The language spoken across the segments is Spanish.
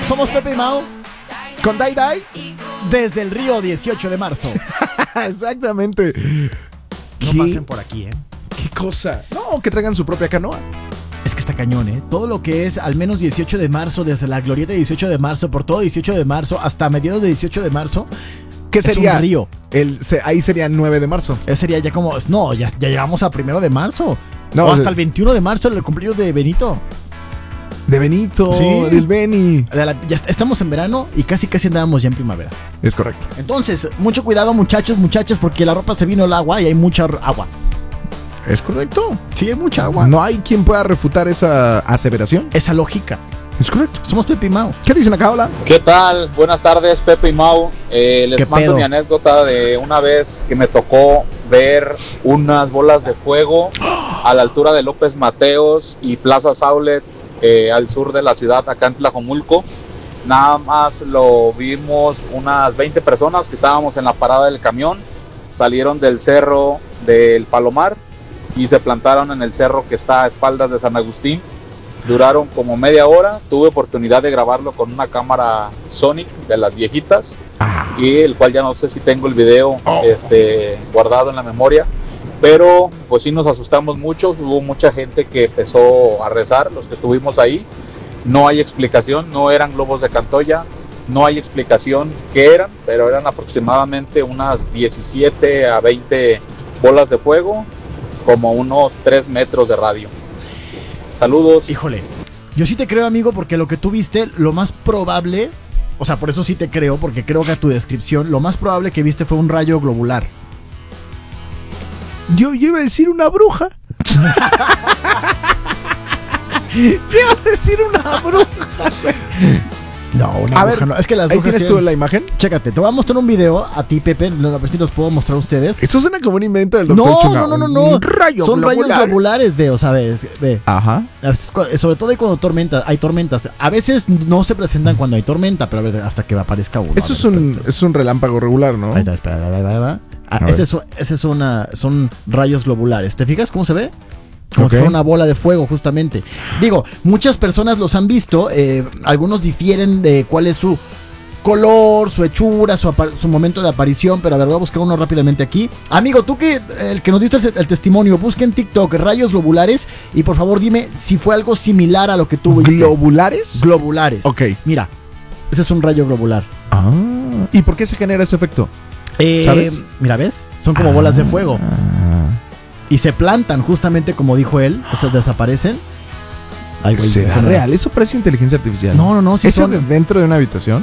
Somos Pepe y Mau con Dai Dai desde el río 18 de marzo. Exactamente. No pasen por aquí, ¿Qué cosa? No, que traigan su propia canoa. Es que está cañón, Todo lo que es al menos 18 de marzo, desde la glorieta de 18 de marzo, por todo 18 de marzo, hasta mediados de 18 de marzo. ¿Qué sería? Un río. Ahí sería 9 de marzo. Sería ya como... No, ya llegamos a 1 de marzo. No, o hasta el 21 de marzo, el cumpleaños de Benito. De Benito, sí, del Beni. Ya estamos en verano y casi andábamos ya en primavera. Es correcto. Entonces, mucho cuidado, muchachos, muchachas, porque la ropa se vino el agua y hay mucha agua. ¿Es correcto? Sí, hay mucha agua. No hay quien pueda refutar esa aseveración. Esa lógica. Es correcto. Somos Pepe y Mau. ¿Qué dicen acá, hola? ¿Qué tal? Buenas tardes, Pepe y Mau. Les mando mi anécdota de una vez que me tocó ver unas bolas de fuego a la altura de López Mateos y Plaza Saulet, al sur de la ciudad, acá en Tlajomulco. Nada más lo vimos unas 20 personas que estábamos en la parada del camión. Salieron del cerro del Palomar y se plantaron en el cerro que está a espaldas de San Agustín. Duraron como media hora. Tuve oportunidad de grabarlo con una cámara Sonic de las viejitas, y el cual ya no sé si tengo el video guardado en la memoria, pero pues sí nos asustamos mucho. Hubo mucha gente que empezó a rezar, los que estuvimos ahí. No hay explicación, no eran globos de Cantoya, no hay explicación qué eran, pero eran aproximadamente unas 17 a 20 bolas de fuego, como unos 3 metros de radio. Saludos. Híjole, yo sí te creo, amigo, porque lo que tú viste, lo más probable, o sea, por eso sí te creo, porque creo que a tu descripción, lo más probable que viste fue un rayo globular. Yo iba a decir una bruja. Iba a decir una bruja. No, una bruja no. Es que las brujas. ¿Ahí tienes tú la imagen? Chécate, te voy a mostrar un video a ti, Pepe. A ver si los puedo mostrar a ustedes. Eso suena como un invento del doctor Chunga. No. Son rayos globulares, ve, o sea, ve. Ajá. Sobre todo cuando hay tormentas. A veces no se presentan cuando hay tormenta, pero a ver, hasta que aparezca uno. Eso es un relámpago regular, ¿no? Ahí está, espera, va. Son rayos globulares. ¿Te fijas cómo se ve? Como si fuera una bola de fuego, justamente. Digo, muchas personas los han visto. Algunos difieren de cuál es su color, su hechura, su momento de aparición. Pero a ver, voy a buscar uno rápidamente aquí. Amigo, tú el que nos diste el testimonio, busca en TikTok rayos globulares y por favor dime si fue algo similar a lo que tú viste. ¿Globulares? Globulares. Ok. Mira, ese es un rayo globular. ¿Y por qué se genera ese efecto? ¿Sabes? Mira, ¿ves? Son como bolas de fuego. Y se plantan justamente como dijo él. O sea, desaparecen. Ay, güey, ¿será real? Eso parece inteligencia artificial. No. Sí, ¿eso dentro de una habitación?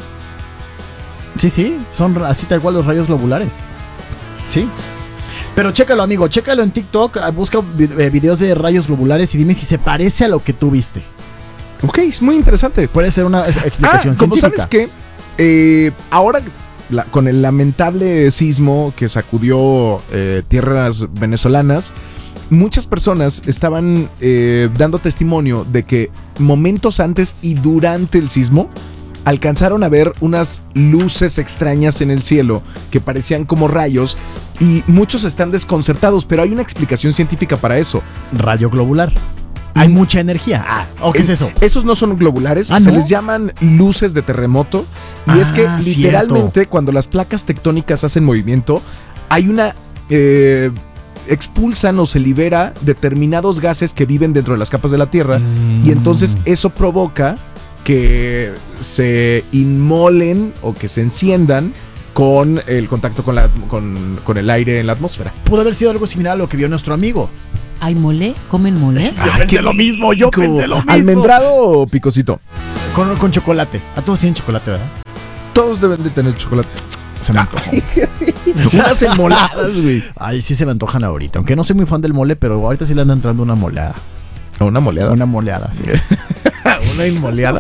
Sí. Son así tal cual los rayos globulares. Sí. Pero chécalo, amigo. Chécalo en TikTok. Busca videos de rayos globulares y dime si se parece a lo que tú viste. Ok, es muy interesante. Puede ser una explicación como científica. ¿Sabes qué? Ahora... con el lamentable sismo que sacudió tierras venezolanas, muchas personas estaban dando testimonio de que momentos antes y durante el sismo alcanzaron a ver unas luces extrañas en el cielo que parecían como rayos, y muchos están desconcertados, pero hay una explicación científica para eso. Rayo globular. Hay mucha energía. ¿Qué es eso? Esos no son globulares, se les llaman luces de terremoto. Y es que literalmente cuando las placas tectónicas hacen movimiento, hay una... expulsan o se libera determinados gases que viven dentro de las capas de la Tierra. Y entonces eso provoca que se inmolen o que se enciendan con el contacto con el aire en la atmósfera. Pudo haber sido algo similar a lo que vio nuestro amigo. ¿Hay mole? ¿Comen mole? Yo pensé lo mismo. ¿Almendrado o picosito? Con chocolate. A todos tienen chocolate, ¿verdad? Todos deben de tener chocolate. Se me antojó. Unas enmoladas, güey. Ay, sí se me antojan ahorita. Aunque no soy muy fan del mole, pero ahorita sí le anda entrando una moleada. ¿Una moleada? Una moleada, sí. ¿Una inmoleada?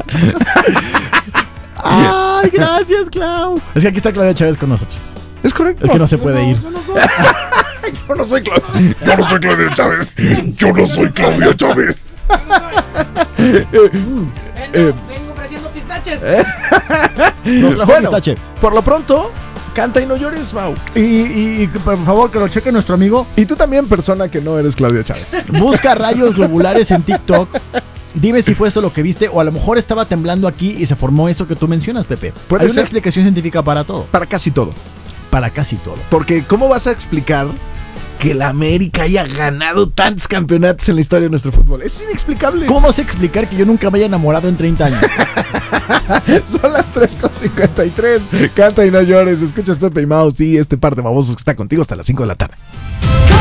Ay, gracias, Clau. Es que aquí está Claudia Chávez con nosotros. Es correcto. Es que no se puede ir. Yo no soy Claudia Chávez. Yo no soy Claudia Chávez. Vengo ofreciendo pistaches. Pistache. Por lo pronto, canta y no llores, Mau. Y por favor, que lo cheque nuestro amigo. Y tú también, persona que no eres Claudia Chávez. Busca rayos globulares en TikTok. Dime si fue eso lo que viste, o a lo mejor estaba temblando aquí y se formó eso que tú mencionas, Pepe. Puede Hay ser. una explicación científica para todo. Para casi todo. Para casi todo. Porque ¿cómo vas a explicar que la América haya ganado tantos campeonatos en la historia de nuestro fútbol? Es inexplicable. ¿Cómo vas a explicar que yo nunca me haya enamorado en 30 años? Son las 3:53. Canta y no llores. Escuchas Pepe y Mau. Sí, este par de babosos que está contigo hasta las 5 de la tarde.